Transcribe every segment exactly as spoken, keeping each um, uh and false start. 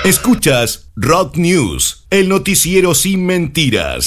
Escuchas Rock News, el noticiero sin mentiras.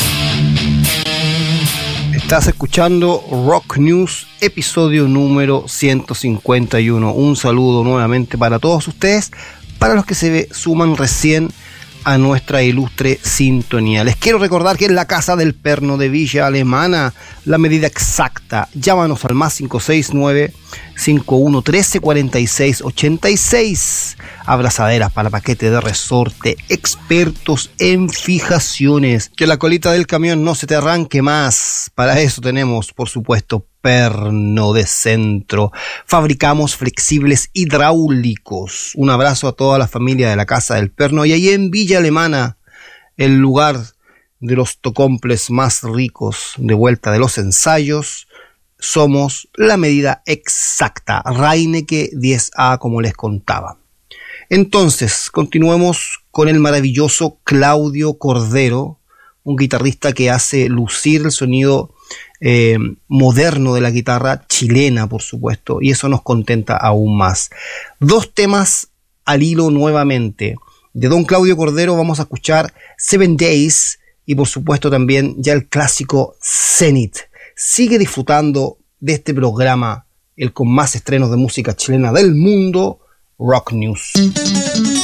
Estás escuchando Rock News, episodio número ciento cincuenta y uno. Un saludo nuevamente para todos ustedes, para los que se suman recién a nuestra ilustre sintonía. Les quiero recordar que es la Casa del Perno de Villa Alemana, la medida exacta. Llámanos al más cinco seis nueve, cinco uno uno tres, cuatro seis ocho seis. Abrazaderas para paquete de resorte, expertos en fijaciones. Que la colita del camión no se te arranque más. Para eso tenemos, por supuesto, Perno de Centro. Fabricamos flexibles hidráulicos. Un abrazo a toda la familia de la Casa del Perno. Y ahí en Villa Alemana, el lugar de los tocomples más ricos, de vuelta de los ensayos, somos la medida exacta. Reineke diez A, como les contaba. Entonces, continuemos con el maravilloso Claudio Cordero, un guitarrista que hace lucir el sonido eh, moderno de la guitarra chilena, por supuesto, y eso nos contenta aún más. Dos temas al hilo nuevamente. De don Claudio Cordero vamos a escuchar Seven Days y por supuesto también ya el clásico Zenith. Sigue disfrutando de este programa, el con más estrenos de música chilena del mundo, Rock News.